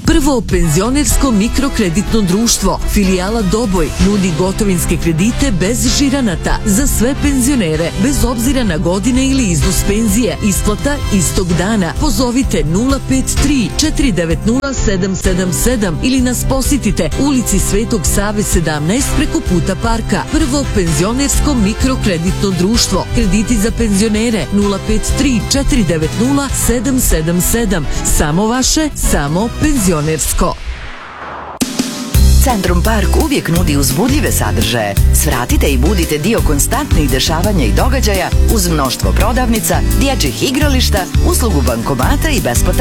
Prvo penzionersko mikrokreditno društvo, filijala Doboj, nudi gotovinske kredite bez žiranata za sve penzionere, bez obzira na godine ili iznos penzije. Isplata istog dana. Pozovite 053 490 777 ili nas posjetite ulici Svetog Save 17 preko puta parka. Prvo penzionersko mikrokreditno društvo. Krediti za penzionere 053 490 777. Samo vaše, samo penzionersko. Centrum Park uvijek nudi uzbudljive sadržaje. Svratite i budite dio konstantnih dešavanja i događaja uz mnoštvo prodavnica, dječjih igrališta, uslugu bankomata i besplatan